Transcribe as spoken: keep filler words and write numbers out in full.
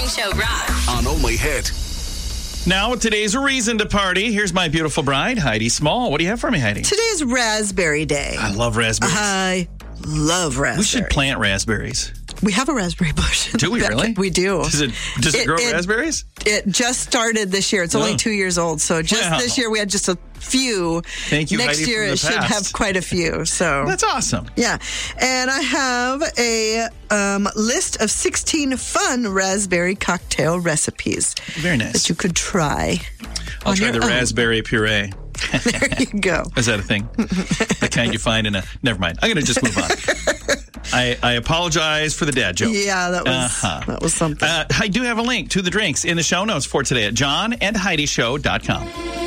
Morning Show rocks. On Only Hit. Now, today's a reason to party. Here's my beautiful bride, Heidi Small. What do you have for me, Heidi? Today's Raspberry Day. I love raspberries. I love raspberries. We should plant raspberries. We have a raspberry bush. Do we really? We do. Does it, does it, It- grow it- raspberries? It just started this year. It's Oh. only two years old. So just Wow. this year we had just a few. Thank you, Next Heidi, year from the it should past. have quite a few. So That's awesome. yeah. And I have a um, list of sixteen fun raspberry cocktail recipes Very nice. that you could try. I'll on try your the own. raspberry puree. There you go. Is that a thing? The kind you find in a... Never mind. I'm going to just move on. I, I apologize for the dad joke. Yeah, that was Uh-huh. that was something. Uh, I do have a link to the drinks in the show notes for today at john and heidi show dot com.